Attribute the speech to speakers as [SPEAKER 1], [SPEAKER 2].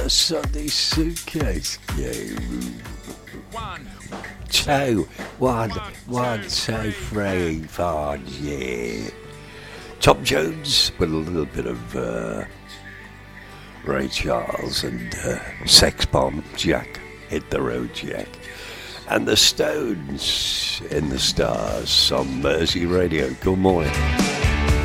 [SPEAKER 1] the Sunday Suitcase Game. 1, 2, 1, 1, 2, 3, 4, yeah. Tom Jones with a little bit of Ray Charles and Sex Bomb, Jack, Hit the Road Jack. And the Stones in the Stars on Mersey Radio. Good morning.